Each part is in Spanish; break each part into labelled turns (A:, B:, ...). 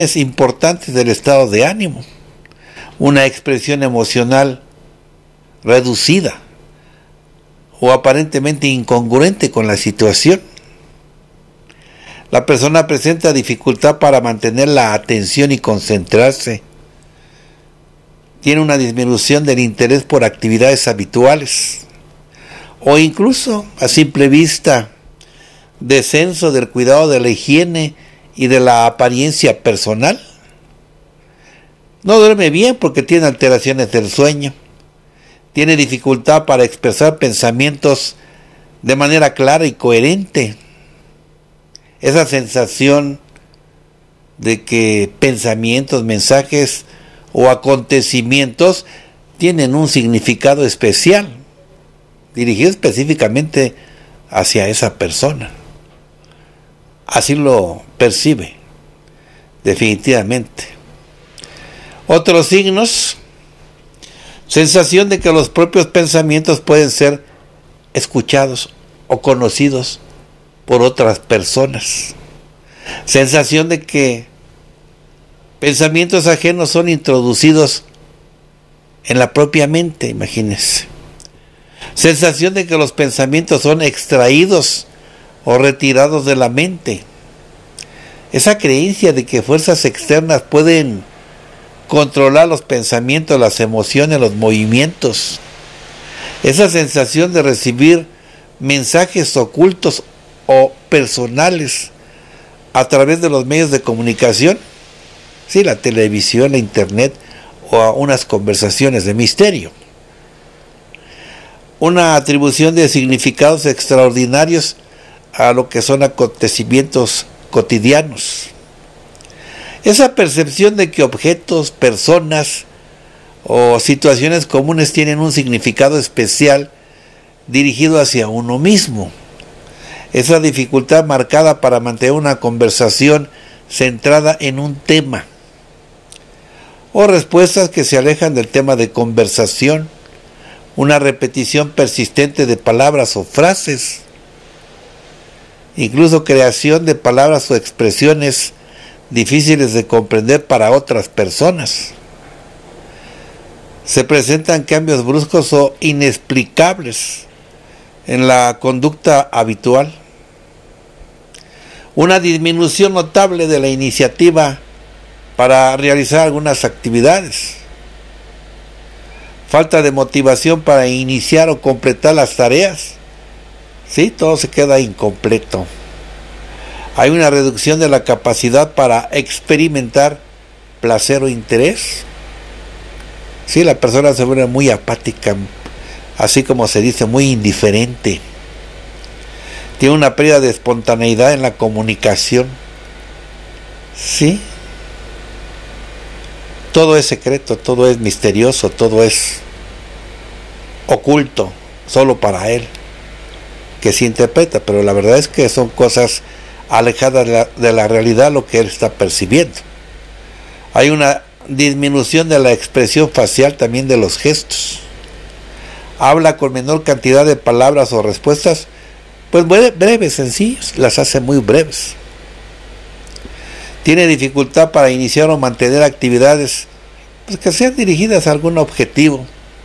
A: importantes del estado de ánimo, una expresión emocional reducida o aparentemente incongruente con la situación. La persona presenta dificultad para mantener la atención y concentrarse. Tiene una disminución del interés por actividades habituales o incluso, a simple vista, descenso del cuidado de la higiene y de la apariencia personal. No duerme bien porque tiene alteraciones del sueño. Tiene dificultad para expresar pensamientos de manera clara y coherente. Esa sensación de que pensamientos, mensajes o acontecimientos tienen un significado especial, dirigido específicamente hacia esa persona. Así lo percibe, definitivamente. Otros signos: sensación de que los propios pensamientos pueden ser escuchados o conocidos por otras personas. Sensación de que pensamientos ajenos son introducidos en la propia mente, imagínense. Sensación de que los pensamientos son extraídos o retirados de la mente. Esa creencia de que fuerzas externas pueden controlar los pensamientos, las emociones, los movimientos. Esa sensación de recibir mensajes ocultos o personales a través de los medios de comunicación, sí, la televisión, la internet o unas conversaciones de misterio. Una atribución de significados extraordinarios a lo que son acontecimientos cotidianos. Esa percepción de que objetos, personas o situaciones comunes tienen un significado especial dirigido hacia uno mismo. Esa dificultad marcada para mantener una conversación centrada en un tema. O respuestas que se alejan del tema de conversación. Una repetición persistente de palabras o frases. Incluso creación de palabras o expresiones difíciles de comprender para otras personas. Se presentan cambios bruscos o inexplicables en la conducta habitual. Una disminución notable de la iniciativa para realizar algunas actividades. Falta de motivación para iniciar o completar las tareas. Sí, todo se queda incompleto. Hay una reducción de la capacidad para experimentar placer o interés. Sí, la persona se vuelve muy apática, así como se dice, muy indiferente. Tiene una pérdida de espontaneidad en la comunicación. Sí. Todo es secreto, todo es misterioso, todo es oculto, solo para él, que se interpreta, pero la verdad es que son cosas alejadas de la realidad, lo que él está percibiendo. Hay una disminución de la expresión facial, también de los gestos. Habla con menor cantidad de palabras o respuestas, pues breves, sencillas, las hace muy breves. Tiene dificultad para iniciar o mantener actividades pues, que sean dirigidas a algún objetivo.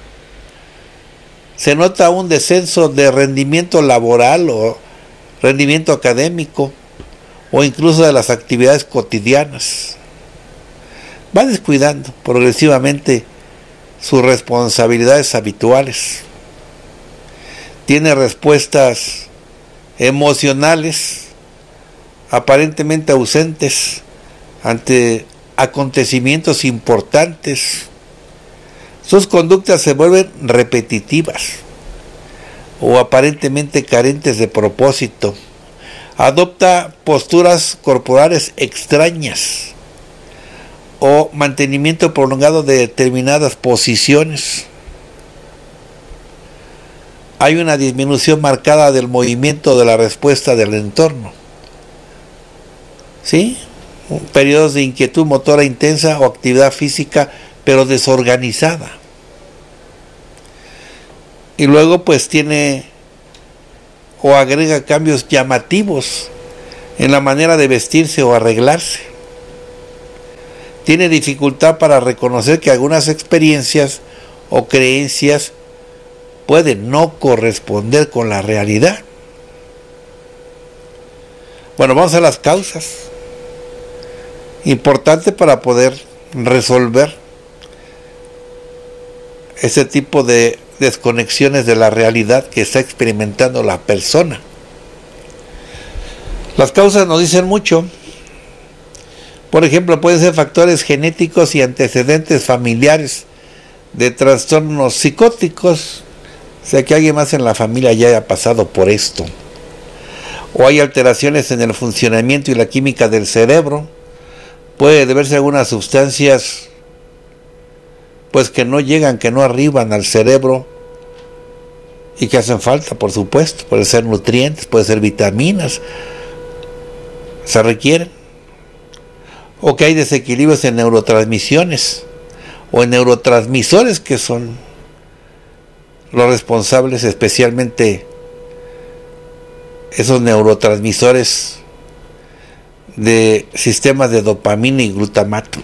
A: Se nota un descenso de rendimiento laboral o rendimiento académico o incluso de las actividades cotidianas. Va descuidando progresivamente sus responsabilidades habituales. Tiene respuestas emocionales aparentemente ausentes ante acontecimientos importantes. Sus conductas se vuelven repetitivas o aparentemente carentes de propósito. Adopta posturas corporales extrañas o mantenimiento prolongado de determinadas posiciones. Hay una disminución marcada del movimiento de la respuesta del entorno. ¿Sí? Periodos de inquietud motora intensa o actividad física, pero desorganizada. Y luego pues tiene o agrega cambios llamativos en la manera de vestirse o arreglarse. tiene dificultad para reconocer que algunas experiencias o creencias pueden no corresponder con la realidad. Bueno, vamos a las causas. Importante para poder resolver ese tipo de desconexiones de la realidad que está experimentando la persona. Las causas nos dicen mucho. Por ejemplo, pueden ser factores genéticos y antecedentes familiares de trastornos psicóticos, o sea que alguien más en la familia ya haya pasado por esto. O hay alteraciones en el funcionamiento y la química del cerebro. Puede deberse a algunas sustancias pues que no llegan, que no arriban al cerebro y que hacen falta, por supuesto. Puede ser nutrientes, puede ser vitaminas, se requieren. O que hay desequilibrios en neurotransmisiones o en neurotransmisores que son los responsables, especialmente esos neurotransmisores de sistemas de dopamina y glutamato.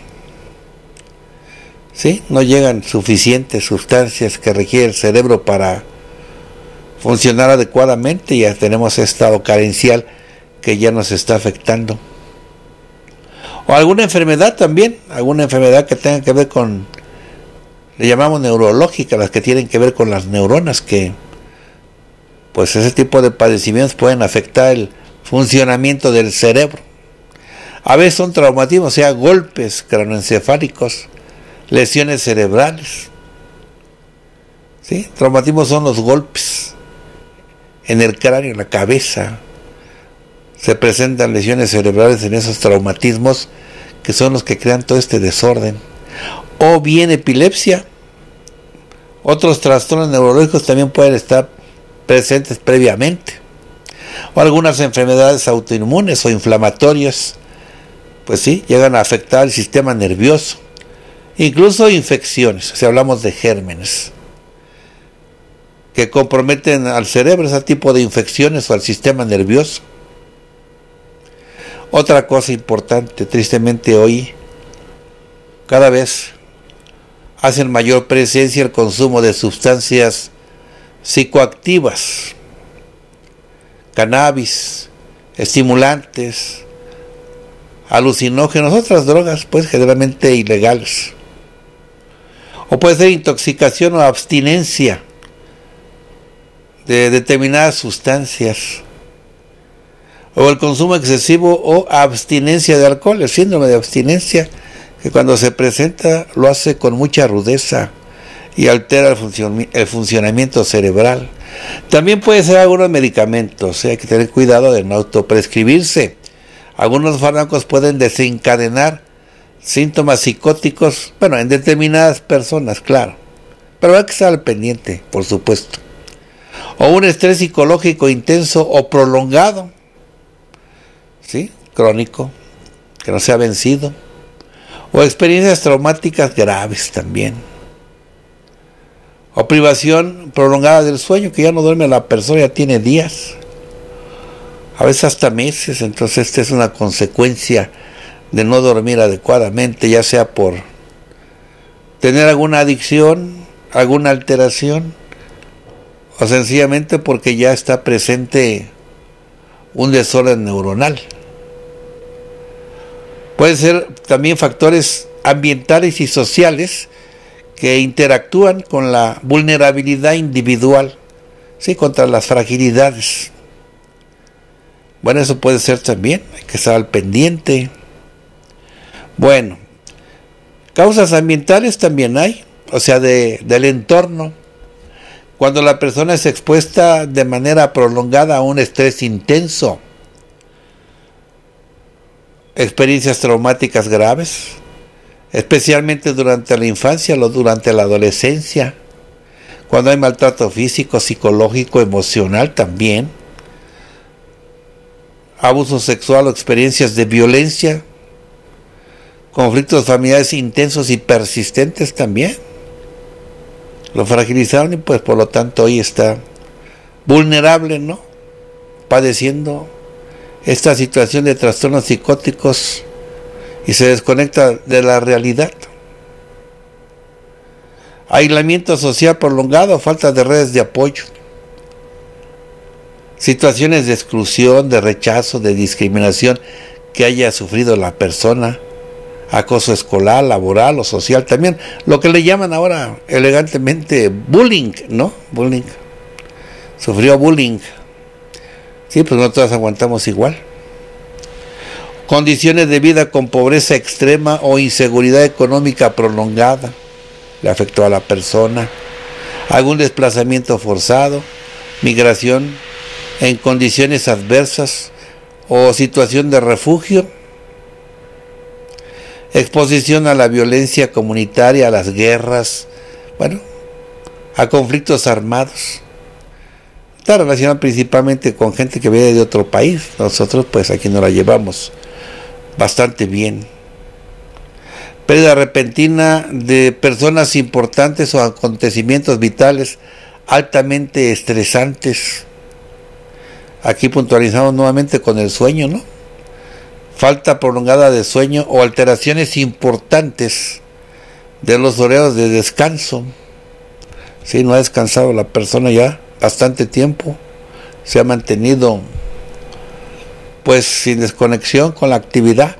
A: ¿Sí? No llegan suficientes sustancias que requiere el cerebro para funcionar adecuadamente, y ya tenemos estado carencial que ya nos está afectando. O alguna enfermedad también, alguna enfermedad que tenga que ver con, le llamamos neurológica, las que tienen que ver con las neuronas, que pues ese tipo de padecimientos pueden afectar el funcionamiento del cerebro. A veces son traumatismos, o sea, golpes cranoencefálicos, lesiones cerebrales. ¿Sí? Traumatismos son los golpes en el cráneo, en la cabeza. Se presentan lesiones cerebrales en esos traumatismos que son los que crean todo este desorden. O bien epilepsia. Otros trastornos neurológicos también pueden estar presentes previamente. O algunas enfermedades autoinmunes o inflamatorias, pues sí, llegan a afectar el sistema nervioso. Incluso infecciones, si hablamos de gérmenes, que comprometen al cerebro, ese tipo de infecciones, o al sistema nervioso. Otra cosa importante, tristemente hoy, cada vez hacen mayor presencia el consumo de sustancias psicoactivas, cannabis, estimulantes, alucinógenos, otras drogas, pues generalmente ilegales. O puede ser intoxicación o abstinencia de determinadas sustancias. O el consumo excesivo o abstinencia de alcohol, el síndrome de abstinencia, que cuando se presenta lo hace con mucha rudeza y altera el funcionamiento cerebral. También puede ser algunos medicamentos, hay que tener cuidado de no autoprescribirse. Algunos fármacos pueden desencadenar síntomas psicóticos, bueno, en determinadas personas, claro, pero hay que estar al pendiente, por supuesto. O un estrés psicológico intenso o prolongado, ¿sí? Crónico, que no se ha vencido. O experiencias traumáticas graves también. O privación prolongada del sueño, que ya no duerme la persona, ya tiene días, a veces hasta meses. Entonces esta es una consecuencia de no dormir adecuadamente, ya sea por tener alguna adicción, alguna alteración, o sencillamente porque ya está presente un desorden neuronal. Pueden ser también factores ambientales y sociales que interactúan con la vulnerabilidad individual, ¿sí? Contra las fragilidades. Bueno, eso puede ser también, hay que estar al pendiente. Bueno, causas ambientales también hay, o sea, del entorno. Cuando la persona es expuesta de manera prolongada a un estrés intenso, experiencias traumáticas graves, especialmente durante la infancia o durante la adolescencia, cuando hay maltrato físico, psicológico, emocional también, abuso sexual o experiencias de violencia, conflictos familiares intensos y persistentes también, lo fragilizaron y pues por lo tanto hoy está vulnerable, ¿no? Padeciendo esta situación de trastornos psicóticos y se desconecta de la realidad. Aislamiento social prolongado, falta de redes de apoyo, situaciones de exclusión, de rechazo, de discriminación que haya sufrido la persona, acoso escolar, laboral o social también, lo que le llaman ahora elegantemente bullying, ¿no? Bullying. Sufrió bullying. Sí, pues no todas aguantamos igual. Condiciones de vida con pobreza extrema o inseguridad económica prolongada le afectó a la persona. Algún desplazamiento forzado, migración en condiciones adversas o situación de refugio, exposición a la violencia comunitaria, a las guerras, bueno, a conflictos armados. Está relacionado principalmente con gente que viene de otro país. Nosotros pues aquí nos la llevamos bastante bien. Pérdida repentina de personas importantes o acontecimientos vitales altamente estresantes. Aquí puntualizamos nuevamente con el sueño, ¿no? Falta prolongada de sueño o alteraciones importantes de los horarios de descanso. Sí, no ha descansado la persona ya bastante tiempo, se ha mantenido pues sin desconexión con la actividad.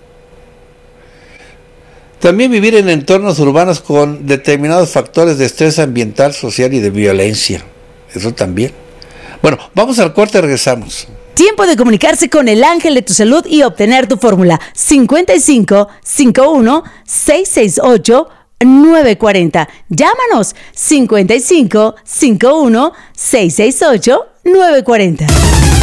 A: También vivir en entornos urbanos con determinados factores de estrés ambiental, social y de violencia. Eso también. Bueno, vamos al corte, regresamos.
B: Tiempo de comunicarse con el ángel de tu salud y obtener tu fórmula 55 51 668 940. Llámanos 55 51 668 940.